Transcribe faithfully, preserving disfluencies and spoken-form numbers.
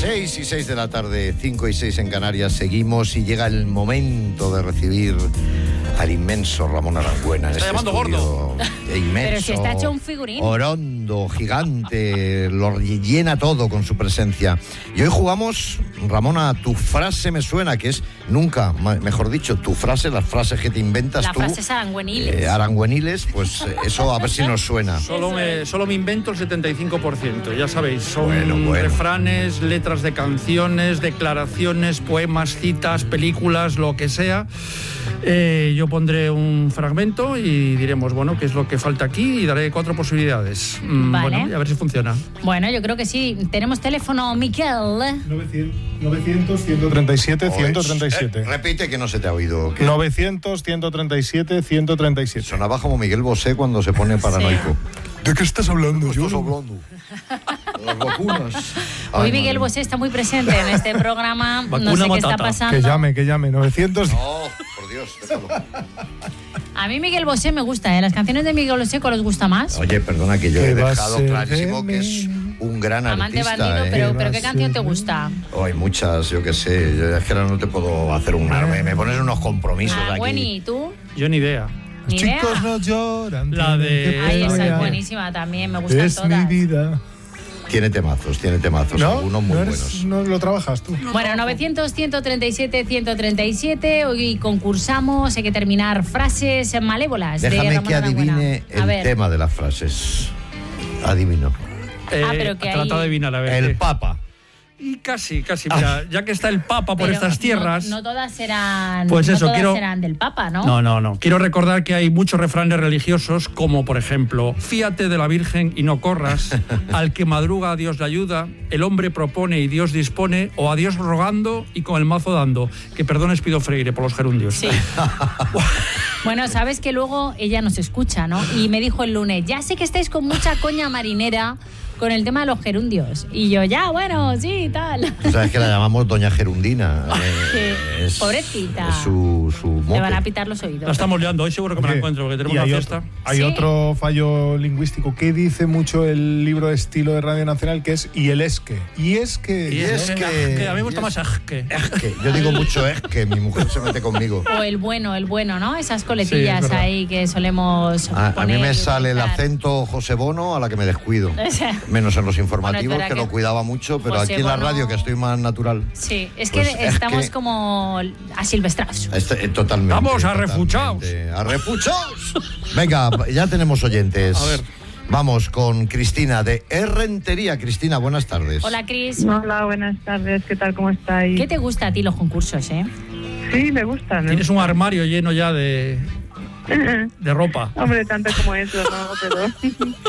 seis y seis de la tarde, cinco y seis en Canarias, seguimos y llega el momento de recibir al inmenso Ramón Arangüena. Está este llamando gordo. Inmenso, pero si está hecho un figurín. Orondo, gigante, lo llena todo con su presencia. Y hoy jugamos, Ramón, a Tu frase me suena, que es nunca, mejor dicho, tu frase, las frases que te inventas las tú. Las frases arangüeniles. Eh, arangüeniles, pues eso a ver si nos suena. Solo me, solo me invento el setenta y cinco por ciento, ya sabéis, son bueno, bueno. refranes, letras de canciones, declaraciones, poemas, citas, películas, lo que sea. Eh, yo pondré un fragmento y diremos, bueno, qué es lo que falta aquí y daré cuatro posibilidades. Mm, vale. Bueno, y a ver si funciona. Bueno, yo creo que sí. Tenemos teléfono, Miquel. novecientos, ciento treinta y siete, ciento treinta y siete. Eh, repite que no se te ha oído. ¿Qué? novecientos, ciento treinta y siete, ciento treinta y siete. Sonaba como Miguel Bosé cuando se pone paranoico. Sí. ¿De qué estás hablando? ¿De qué estás hablando? Las vacunas. Hoy Ay, Miguel Bosé está muy presente en este programa. Vacuna no sé qué matata. está pasando. Que llame, que llame. novecientos. No, por Dios, déjalo. A mí Miguel Bosé me gusta, ¿eh? Las canciones de Miguel Bosé, ¿cuál os gusta más? Oye, perdona que yo ¿Qué he va a dejado ser clarísimo de que es un gran Amante artista. bandido, ¿eh? pero, ¿Qué pero va ¿qué a canción ser te de- gusta? Oh, hay muchas, yo qué sé. Yo es que ahora no te puedo hacer un arme. Me pones unos compromisos Ah, aquí. Wenny, ¿y tú? Yo ni idea. Ni idea. Chicos no lloran. La de- tienen que Ay, esa es pelear. buenísima también, me gustan Es todas. mi vida. Tiene temazos, tiene temazos. ¿No? Algunos muy ¿No, eres- buenos. no lo trabajas tú. Bueno, novecientos, ciento treinta y siete, ciento treinta y siete. Hoy concursamos, hay que terminar frases malévolas de Déjame Ramón que Arangüena. adivine A el ver. tema de las frases. Adivino. Eh, Ah, pero que trata ahí- de adivinar, a ver. El qué. Papa. Y casi, casi, mira, ya que está el Papa por Pero estas tierras. No, no todas serán, Pues no eso, todas quiero- serán del Papa, ¿no? No, no, no. Quiero recordar que hay muchos refranes religiosos, como por ejemplo, fíate de la Virgen y no corras, al que madruga a Dios le ayuda, el hombre propone y Dios dispone, o a Dios rogando y con el mazo dando. Que perdones pido Freire por los gerundios. Sí. Bueno, sabes que luego ella nos escucha, ¿no? Y me dijo el lunes, ya sé que estáis con mucha coña marinera con el tema de los gerundios. Y yo, ya, bueno, sí, tal. Tú sabes que la llamamos Doña Gerundina. Sí, Eh, es, pobrecita. Es su, su mote. Te van a pitar los oídos. La estamos liando, hoy seguro que me la Oye, encuentro, porque tenemos y una hay fiesta. otro, hay Sí. otro fallo lingüístico que dice mucho el libro de estilo de Radio Nacional, que es y el es que. Y es que. Y es es que, que- que a mí me gusta y más es- que. Es que yo digo mucho es que mi mujer se mete conmigo. O el bueno, el bueno, ¿no? Esas Sí, coletillas es verdad. ahí que solemos A, a poner mí me y sale el utilizar. acento José Bono a la que me descuido. O sea, Menos en los Bueno, informativos, es verdad que lo que cuidaba mucho, pero José aquí en la Bono- radio, que estoy más natural. sí, es Pues que es estamos que- como asilvestrados. Este, eh, totalmente. Vamos, a totalmente. refuchaos. ¡A refuchaos! Venga, ya tenemos oyentes. A ver. Vamos con Cristina de Errentería. Cristina, buenas tardes. Hola, Cris. Hola, buenas tardes, ¿qué tal? ¿Cómo estáis? ¿Qué te gusta a ti los concursos, eh? Sí, me gustan. Tienes un armario lleno ya de, de ropa. Hombre, tanto como eso, ¿no? Pero